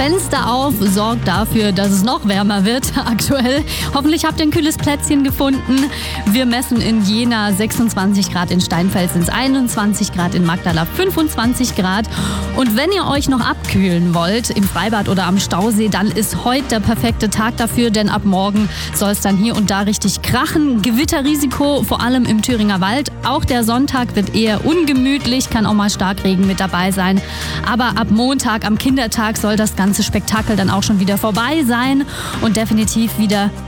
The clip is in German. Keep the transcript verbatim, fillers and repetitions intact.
Fenster auf, sorgt dafür, dass es noch wärmer wird aktuell. Hoffentlich habt ihr ein kühles Plätzchen gefunden. Wir messen in Jena sechsundzwanzig Grad, in Steinfeld sind es einundzwanzig Grad, in Magdala fünfundzwanzig Grad. Und wenn ihr euch noch abkühlen wollt, im Freibad oder am Stausee, dann ist heute der perfekte Tag dafür, denn ab morgen soll es dann hier und da richtig krachen. Gewitterrisiko, vor allem im Thüringer Wald. Auch der Sonntag wird eher ungemütlich, kann auch mal Starkregen mit dabei sein. Aber ab Montag, am Kindertag, soll das ganze Spektakel dann auch schon wieder vorbei sein und definitiv wieder